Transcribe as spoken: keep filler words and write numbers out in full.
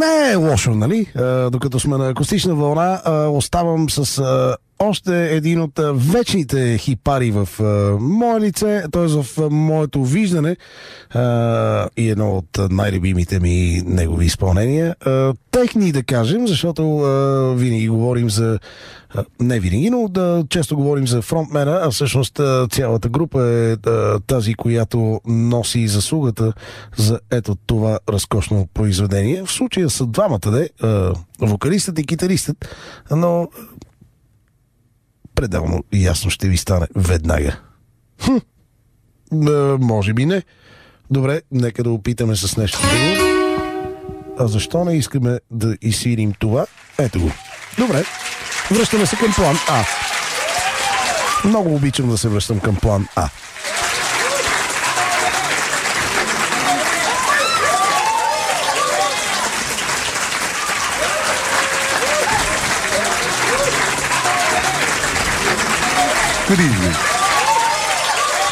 Не е лошо, нали? А, докато сме на акустична вълна, а, оставам с а, още един от а, вечните хипари в а, мое лице, т.е. в а, моето виждане а, и едно от а, най-любимите ми негови изпълнения. А, техни, да кажем, защото а, винаги говорим за... А, не винаги, но да, често говорим за фронтмена, а всъщност а, цялата група е а, тази, която носи заслугата за ето това разкошно произведение. В случая са двамата, де, а, вокалистът и китаристът, но пределно ясно ще ви стане веднага. Хм, а, може би не. Добре, нека да опитаме с нещо друго. А защо не искаме да изсвирим това? Ето го. Добре, връщаме се към план А. Много обичам да се връщам към план А. Good evening.